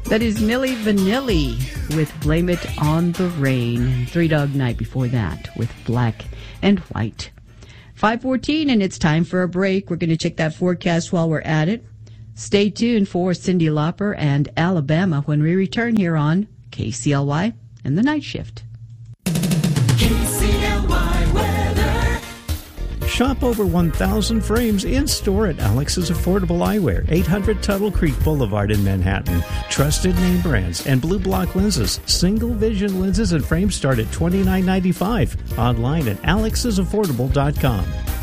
That is Milli Vanilli with Blame It on the Rain. Three Dog Night before that with Black and White. 5:14, and it's time for a break. We're going to check that forecast while we're at it. Stay tuned for Cyndi Lauper and Alabama when we return here on KCLY and the Night Shift. KCLY weather. Shop over 1,000 frames in-store at Alex's Affordable Eyewear, 800 Tuttle Creek Boulevard in Manhattan. Trusted name brands and Blue Block lenses. Single vision lenses and frames start at $29.95. Online at alexsaffordable.com.